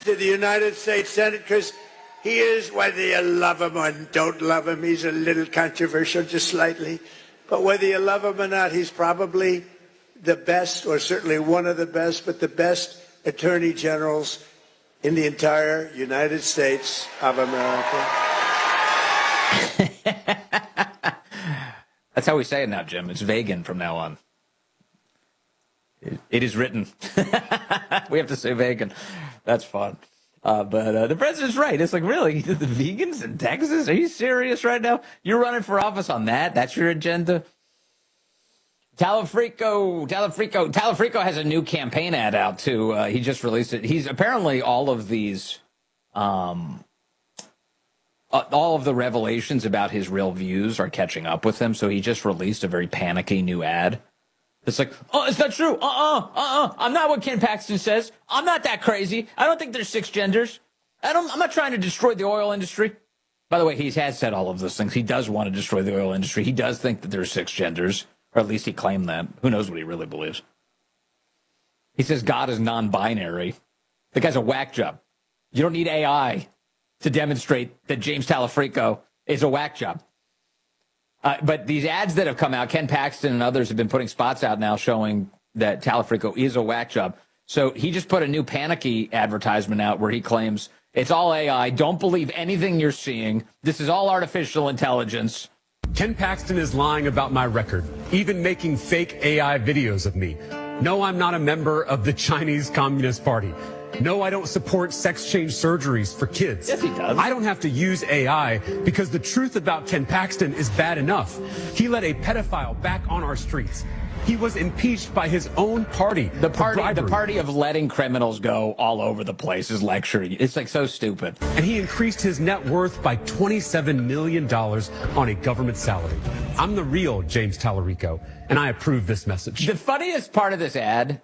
to the United States Senate because he is, whether you love him or don't love him, he's a little controversial, just slightly. But whether you love him or not, he's probably the best, or certainly one of the best, but the best attorney generals in the entire United States of America. That's how we say it now, Jim. It's vegan from now on. It is written. We have to say vegan. That's fun. But the president's right. It's like, really? The vegans in Texas? Are you serious right now? You're running for office on that? That's your agenda? Talafrico has a new campaign ad out, too. He just released it. He's apparently all of these, all of the revelations about his real views are catching up with him. So he just released a very panicky new ad. It's like, oh, it's not true. I'm not what Ken Paxton says. I'm not that crazy. I don't think there's 6 genders. I'm not trying to destroy the oil industry. By the way, he has said all of those things. He does want to destroy the oil industry. He does think that there's 6 genders, or at least he claimed that. Who knows what he really believes? He says God is non-binary. The guy's a whack job. You don't need AI to demonstrate that James Talafrico is a whack job. But these ads that have come out, Ken Paxton and others have been putting spots out now showing that Talafrico is a whack job. So he just put a new panicky advertisement out where he claims it's all AI. Don't believe anything you're seeing. This is all artificial intelligence. Ken Paxton is lying about my record, even making fake AI videos of me. No, I'm not a member of the Chinese Communist Party. No, I don't support sex change surgeries for kids. Yes, he does. I don't have to use AI because the truth about Ken Paxton is bad enough. He let a pedophile back on our streets. He was impeached by his own party. The party of letting criminals go all over the place is lecturing. It's like so stupid. And he increased his net worth by $27 million on a government salary. I'm the real James Talarico, and I approve this message. The funniest part of this ad,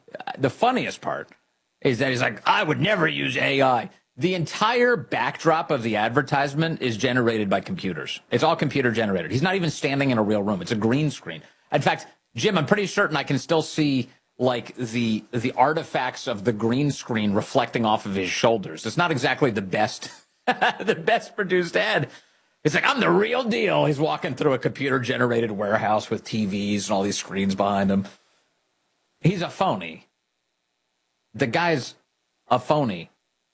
is that he's like, I would never use AI. The entire backdrop of the advertisement is generated by computers. It's all computer generated. He's not even standing in a real room. It's a green screen. In fact, Jim, I'm pretty certain I can still see like the artifacts of the green screen reflecting off of his shoulders. It's not exactly the best the best produced ad. It's like, I'm the real deal. He's walking through a computer generated warehouse with TVs and all these screens behind him. He's a phony. The guy's a phony.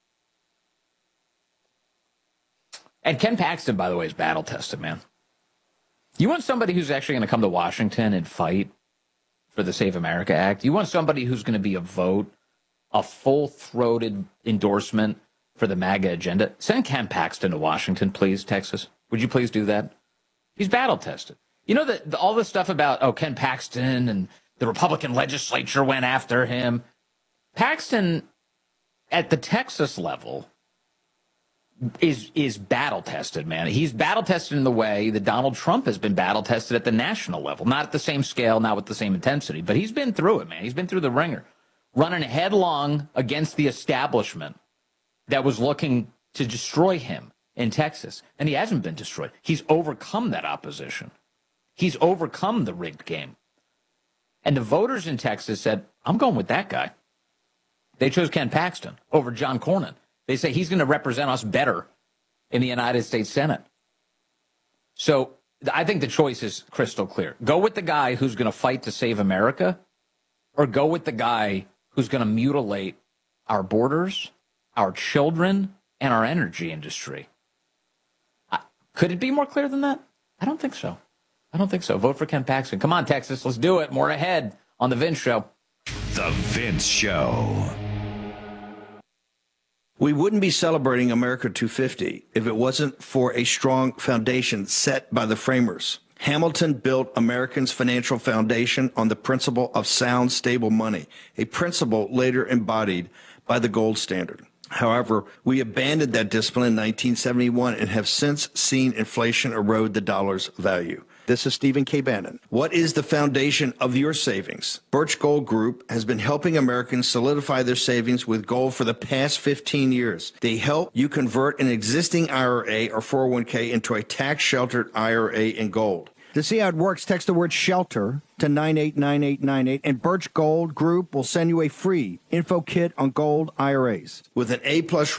And Ken Paxton, by the way, is battle-tested, man. You want somebody who's actually going to come to Washington and fight for the Save America Act? You want somebody who's going to be a vote, a full-throated endorsement for the MAGA agenda? Send Ken Paxton to Washington, please, Texas. Would you please do that? He's battle-tested. You know, all this stuff about, Ken Paxton and the Republican legislature went after him. Paxton, at the Texas level, is battle-tested, man. He's battle-tested in the way that Donald Trump has been battle-tested at the national level. Not at the same scale, not with the same intensity, but he's been through it, man. He's been through the ringer, running headlong against the establishment that was looking to destroy him in Texas. And he hasn't been destroyed. He's overcome that opposition. He's overcome the rigged game. And the voters in Texas said, I'm going with that guy. They chose Ken Paxton over John Cornyn. They say he's going to represent us better in the United States Senate. So I think the choice is crystal clear. Go with the guy who's going to fight to save America, or go with the guy who's going to mutilate our borders, our children, and our energy industry. Could it be more clear than that? I don't think so. Vote for Ken Paxton. Come on, Texas. Let's do it. More ahead on The Vince Show. The Vince Show. We wouldn't be celebrating America 250 if it wasn't for a strong foundation set by the framers. Hamilton built Americans' financial foundation on the principle of sound, stable money, a principle later embodied by the gold standard. However, we abandoned that discipline in 1971 and have since seen inflation erode the dollar's value. This is Stephen K. Bannon. What is the foundation of your savings? Birch Gold Group has been helping Americans solidify their savings with gold for the past 15 years. They help you convert an existing IRA or 401k into a tax-sheltered IRA in gold. To see how it works, text the word SHELTER to 989898, and Birch Gold Group will send you a free info kit on gold IRAs. With an A-plus